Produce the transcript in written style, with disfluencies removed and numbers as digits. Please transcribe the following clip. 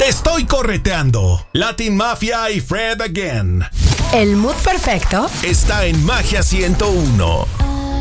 Estoy correteando. Latin Mafia y Fred Again. El mood perfecto está en Magia 101.